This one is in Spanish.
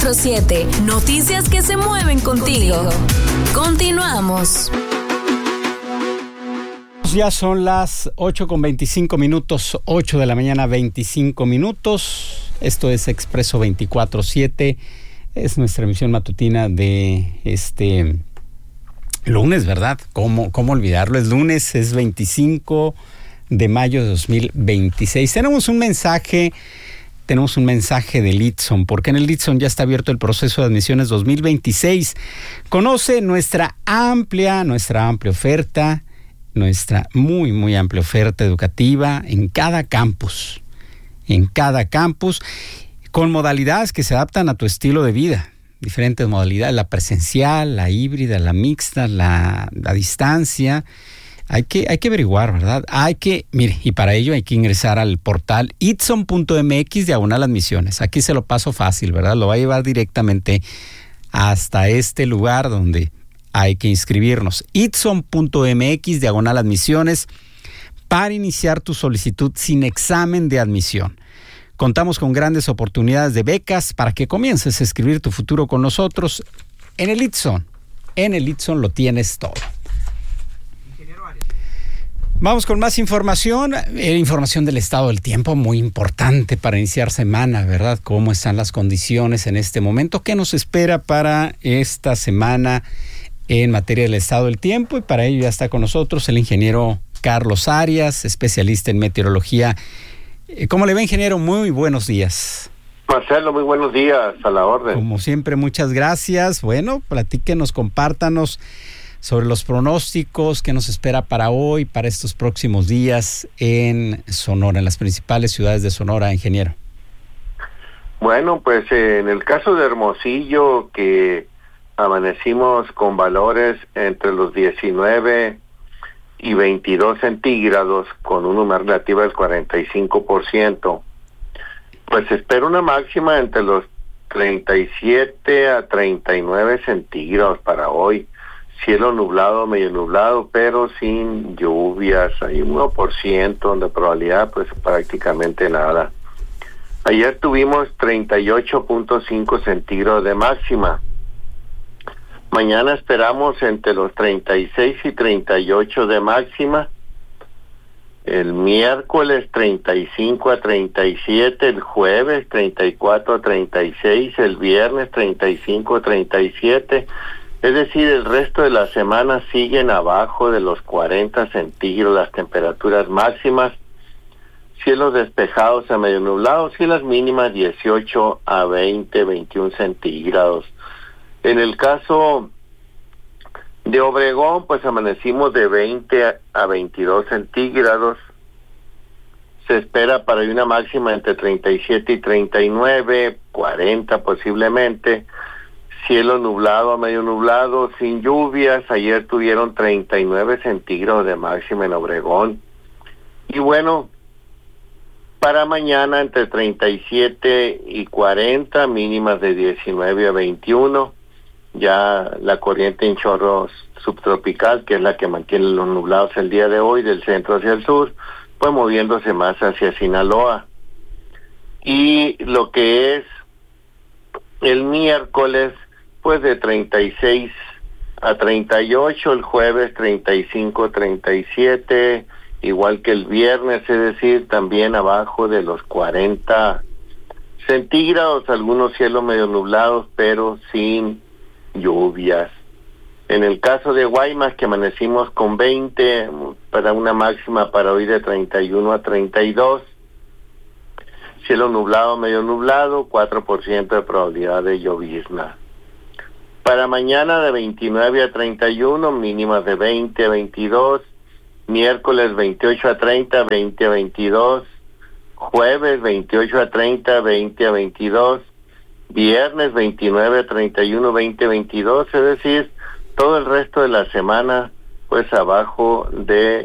24/7. Noticias que se mueven contigo. Continuamos. Ya son las 8:25, 8 de la mañana, 25 minutos. Esto es Expreso 24/7. Es nuestra emisión matutina de este lunes, ¿verdad? ¿Cómo olvidarlo? Es lunes, es 25 de mayo de 2026. Tenemos un mensaje del Litson, porque en el Litson ya está abierto el proceso de admisiones 2026. Conoce nuestra amplia oferta, nuestra muy amplia oferta educativa en cada campus, con modalidades que se adaptan a tu estilo de vida. Diferentes modalidades, la presencial, la híbrida, la mixta, la distancia. Hay que averiguar, ¿verdad? Mire, y para ello hay que ingresar al portal itson.mx/admisiones. Aquí se lo paso fácil, ¿verdad? Lo va a llevar directamente hasta este lugar donde hay que inscribirnos. itson.mx/admisiones para iniciar tu solicitud sin examen de admisión. Contamos con grandes oportunidades de becas para que comiences a escribir tu futuro con nosotros en el Itson. En el Itson lo tienes todo. Vamos con más información. Información del estado del tiempo, muy importante para iniciar semana, ¿verdad? ¿Cómo están las condiciones en este momento? ¿Qué nos espera para esta semana en materia del estado del tiempo? Y para ello ya está con nosotros el ingeniero Carlos Arias, especialista en meteorología. ¿Cómo le va, ingeniero? Muy buenos días. Marcelo, muy buenos días, a la orden. Como siempre, muchas gracias. Bueno, platíquenos, compártanos sobre los pronósticos que nos espera para hoy, para estos próximos días en Sonora, en las principales ciudades de Sonora, ingeniero. Bueno, pues en el caso de Hermosillo, que amanecimos con valores entre los 19 y 22 centígrados, con una humedad relativa del 45%, pues se espera una máxima entre los 37 a 39 centígrados para hoy. Cielo nublado, medio nublado, pero sin lluvias. Hay un 1% de probabilidad, pues prácticamente nada. Ayer tuvimos 38.5 centígrados de máxima. Mañana esperamos entre los 36 y 38 de máxima. El miércoles 35 a 37, el jueves 34 a 36, el viernes 35 a 37. Es decir, el resto de la semana siguen abajo de los 40 centígrados las temperaturas máximas. Cielos despejados a medio nublados y las mínimas 18 a 21 centígrados. En el caso de Obregón, pues amanecimos de 20 a 22 centígrados. Se espera para hoy una máxima entre 37 y 39, 40 posiblemente. Cielo nublado a medio nublado, sin lluvias. Ayer tuvieron 39 centígrados de máxima en Obregón. Y bueno, para mañana entre 37 y 40, mínimas de 19 a 21. Ya la corriente en chorro subtropical, que es la que mantiene los nublados el día de hoy, del centro hacia el sur, pues moviéndose más hacia Sinaloa. Y lo que es el miércoles, pues de 36 a 38, el jueves 35 a 37, igual que el viernes, es decir, también abajo de los 40 centígrados, algunos cielos medio nublados, pero sin lluvias. En el caso de Guaymas, que amanecimos con 20, para una máxima para hoy de 31 a 32, cielo nublado, medio nublado, 4% de probabilidad de llovizna. Para mañana de 29 a 31, mínimas de 20 a 22, miércoles 28 a 30, 20 a 22, jueves 28 a 30, 20 a 22, viernes 29 a 31, 20 a 22, es decir, todo el resto de la semana pues abajo de